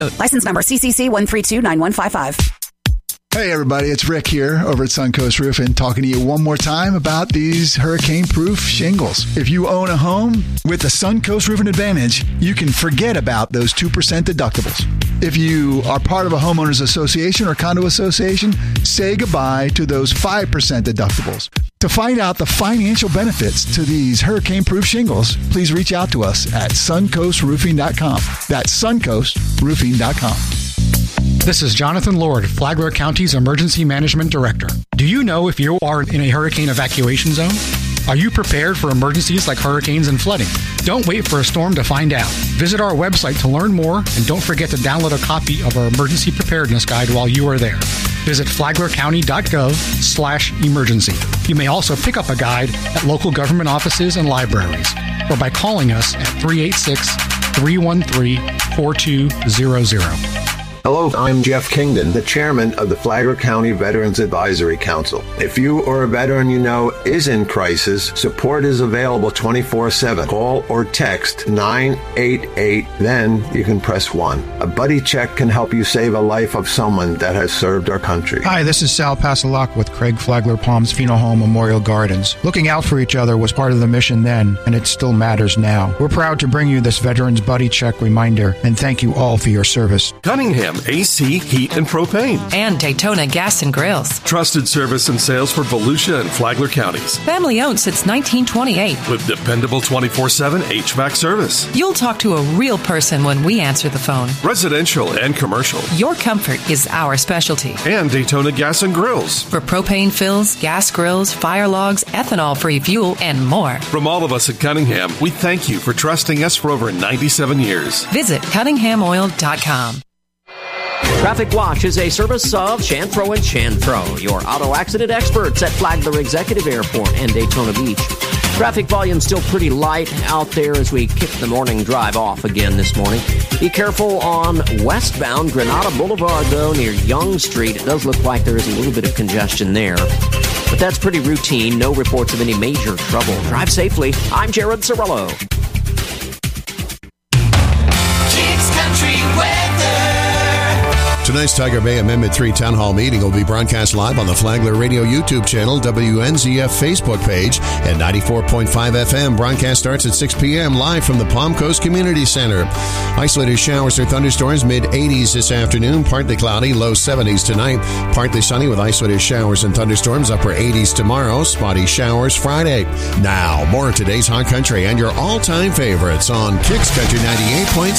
License number CCC 1329155. Hey everybody, it's Rick here over at Suncoast Roofing, talking to you one more time about these hurricane-proof shingles. If you own a home with the Suncoast Roofing Advantage, you can forget about those 2% deductibles. If you are part of a homeowners association or condo association, say goodbye to those 5% deductibles. To find out the financial benefits to these hurricane-proof shingles, please reach out to us at suncoastroofing.com. That's suncoastroofing.com. This is Jonathan Lord, Flagler County's Emergency Management Director. Do you know if you are in a hurricane evacuation zone? Are you prepared for emergencies like hurricanes and flooding? Don't wait for a storm to find out. Visit our website to learn more, and don't forget to download a copy of our Emergency Preparedness Guide while you are there. Visit flaglercounty.gov/emergency. You may also pick up a guide at local government offices and libraries, or by calling us at 386-313-4200. Hello, I'm Jeff Kingdon, the chairman of the Flagler County Veterans Advisory Council. If you or a veteran you know is in crisis, support is available 24/7. Call or text 988, then you can press 1. A buddy check can help you save a life of someone that has served our country. Hi, this is Sal Passalak with Craig Flagler Palms Funeral Home Memorial Gardens. Looking out for each other was part of the mission then, and it still matters now. We're proud to bring you this Veterans Buddy Check reminder, and thank you all for your service. Cunningham AC, Heat, and Propane. And Daytona Gas and Grills. Trusted service and sales for Volusia and Flagler counties. Family owned since 1928. With dependable 24/7 HVAC service. You'll talk to a real person when we answer the phone. Residential and commercial. Your comfort is our specialty. And Daytona Gas and Grills. For propane fills, gas grills, fire logs, ethanol-free fuel, and more. From all of us at Cunningham, we thank you for trusting us for over 97 years. Visit CunninghamOil.com. Traffic Watch is a service of Chanfro and Chanfro, your auto accident experts at Flagler Executive Airport and Daytona Beach. Traffic volume still pretty light out there as we kick the morning drive off again this morning. Be careful on westbound Granada Boulevard, though, near Young Street. It does look like there is a little bit of congestion there. But that's pretty routine. No reports of any major trouble. Drive safely. I'm Jared Cirillo. Kicks Country Weather. Tonight's Tiger Bay Amendment 3 Town Hall meeting will be broadcast live on the Flagler Radio YouTube channel, WNZF Facebook page, and 94.5 FM. Broadcast starts at 6 p.m. live from the Palm Coast Community Center. Isolated showers or thunderstorms, mid-80s this afternoon. Partly cloudy, low 70s tonight. Partly sunny with isolated showers and thunderstorms, upper 80s tomorrow. Spotty showers Friday. Now, more of today's Hot Country and your all-time favorites on Kicks Country 98.7.